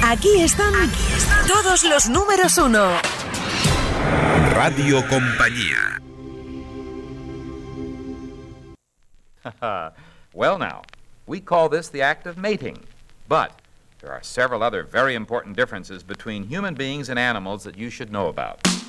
Aquí están todos los números uno. Radio Compañía. Well now, we call this the act of mating, but there are several other very important differences between human beings and animals that you should know about.